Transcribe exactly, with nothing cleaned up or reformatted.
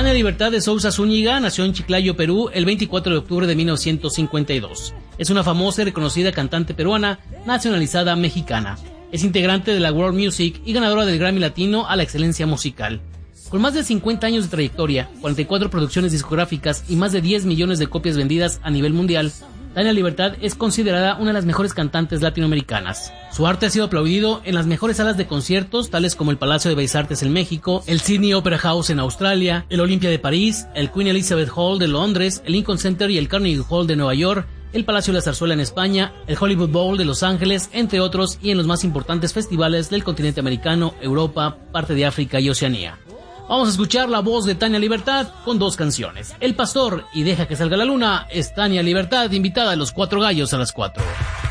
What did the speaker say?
Tania Libertad de Sousa Zúñiga nació en Chiclayo, Perú, el veinticuatro de octubre de mil novecientos cincuenta y dos. Es una famosa y reconocida cantante peruana, nacionalizada mexicana. Es integrante de la World Music y ganadora del Grammy Latino a la excelencia musical. Con más de cincuenta años de trayectoria, cuarenta y cuatro producciones discográficas y más de diez millones de copias vendidas a nivel mundial, Tania Libertad es considerada una de las mejores cantantes latinoamericanas. Su arte ha sido aplaudido en las mejores salas de conciertos, tales como el Palacio de Bellas Artes en México, el Sydney Opera House en Australia, el Olympia de París, el Queen Elizabeth Hall de Londres, el Lincoln Center y el Carnegie Hall de Nueva York, el Palacio de la Zarzuela en España, el Hollywood Bowl de Los Ángeles, entre otros, y en los más importantes festivales del continente americano, Europa, parte de África y Oceanía. Vamos a escuchar la voz de Tania Libertad con dos canciones. El Pastor y Deja que salga la luna es Tania Libertad, invitada a Los Cuatro Gallos a las cuatro.